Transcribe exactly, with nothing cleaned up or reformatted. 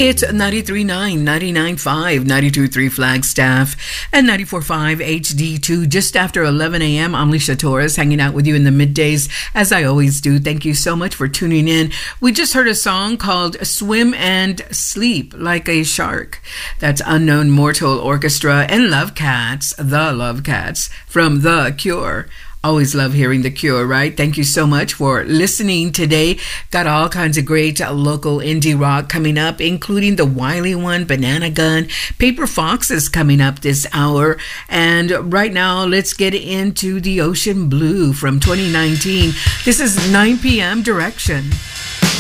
It's ninety-three point nine, ninety-nine point five, ninety-two point three Flagstaff, and ninety-four point five H D two. Just after eleven a.m., I'm Alicia Torres, hanging out with you in the middays, as I always do. Thank you so much for tuning in. We just heard a song called Swim and Sleep Like a Shark. That's Unknown Mortal Orchestra and Love Cats, the Love Cats, from The Cure. Always love hearing The Cure, right? Thank you so much for listening today. Got all kinds of great uh, local indie rock coming up, including the Wiley One, Banana Gun. Paper Fox is coming up this hour. And right now, let's get into The Ocean Blue from twenty nineteen. This is nine p.m. Direction.